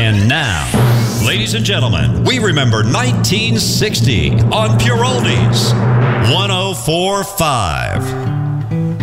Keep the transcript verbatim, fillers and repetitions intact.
And now, ladies and gentlemen, we remember nineteen sixty on Pure Oldies one oh four point five.